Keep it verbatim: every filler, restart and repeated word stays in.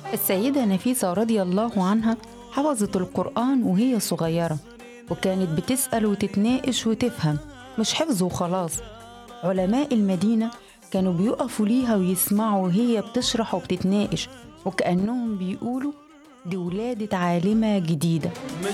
السيدة نفيسة رضي الله عنها حفظت القرآن وهي صغيرة، وكانت بتسأل وتتناقش وتفهم، مش حفظ وخلاص. علماء المدينة كانوا بيقفوا ليها ويسمعوا وهي بتشرح وبتتناقش، وكأنهم بيقولوا دي ولادة عالمة جديدة.